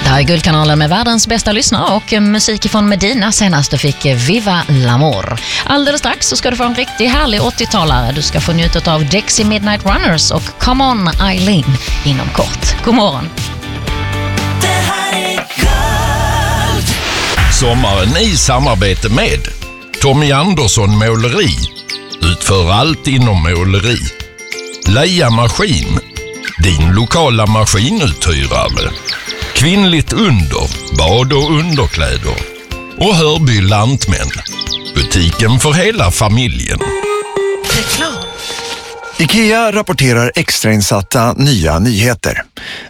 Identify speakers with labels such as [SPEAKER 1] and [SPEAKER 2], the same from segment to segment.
[SPEAKER 1] Det här är Guldkanalen med världens bästa lyssnare och musik från Medina. Senast du fick Viva l'Amour. Alldeles strax så ska du få en riktigt härlig 80-talare. Du ska få njuta av Dexy Midnight Runners och Come On Eileen inom kort. God morgon!
[SPEAKER 2] Det här är Guld.
[SPEAKER 3] Sommaren i samarbete med Tommy Andersson Måleri. Utför allt inom måleri. Leia Maskin, din lokala maskinuthyrare. Kvinnligt under, bad och underkläder. Och Hörby Lantmän, butiken för hela familjen.
[SPEAKER 1] Reklam.
[SPEAKER 4] IKEA rapporterar extrainsatta nya nyheter.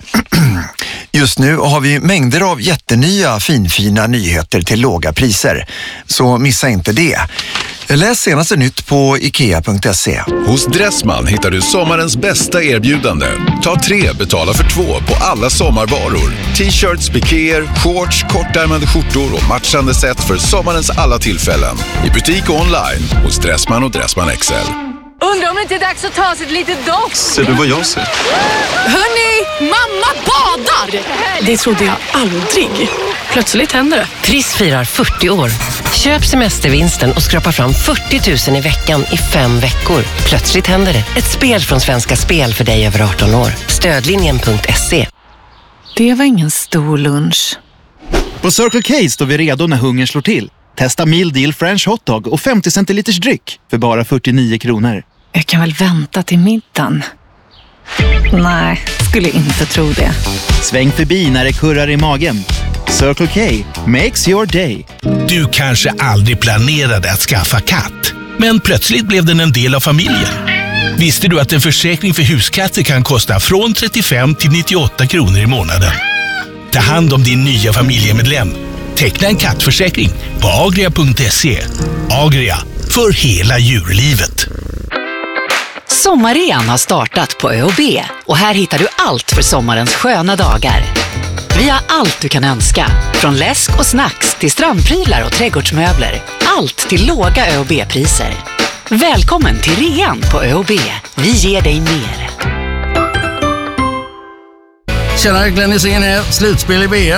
[SPEAKER 4] Just nu har vi mängder av jättenya finfina nyheter till låga priser. Så missa inte det. Läs senaste nytt på ikea.se.
[SPEAKER 5] Hos Dressman hittar du sommarens bästa erbjudande. Ta 3, betala för 2 på alla sommarvaror. T-shirts, pikéer, shorts, kortärmade skjortor och matchande set för sommarens alla tillfällen. I butik och online hos Dressman och Dressman XL.
[SPEAKER 6] Undrar om det inte är dags att ta sig ett litet dock.
[SPEAKER 5] Ser du vad jag ser?
[SPEAKER 6] Hörni, mamma badar! Det trodde jag aldrig. Plötsligt händer det.
[SPEAKER 7] Triss firar 40 år. Köp semestervinsten och skrapa fram 40 000 i veckan i 5 veckor. Plötsligt händer det. Ett spel från Svenska Spel för dig över 18 år. Stödlinjen.se.
[SPEAKER 8] Det var ingen stor lunch.
[SPEAKER 9] På Circle K står vi redo när hungern slår till. Testa Meal Deal French Hotdog och 50 centiliters dryck för bara 49 kronor.
[SPEAKER 8] Jag kan väl vänta till middagen. Nej, skulle inte tro det.
[SPEAKER 9] Sväng förbi när det kurrar i magen. Circle K makes your day.
[SPEAKER 10] Du kanske aldrig planerade att skaffa katt, men plötsligt blev den en del av familjen. Visste du att en försäkring för huskatter kan kosta från 35 till 98 kronor i månaden? Ta hand om din nya familjemedlem. Teckna en kattförsäkring på agria.se. Agria, för hela djurlivet.
[SPEAKER 11] Sommarrean har startat på ÖoB och här hittar du allt för sommarens sköna dagar. Vi har allt du kan önska, från läsk och snacks till strandprylar och trädgårdsmöbler. Allt till låga ÖoB-priser. Välkommen till rean på ÖoB. Vi ger dig mer.
[SPEAKER 12] Tjena, Glenn Hysén här. Slutspel i VM.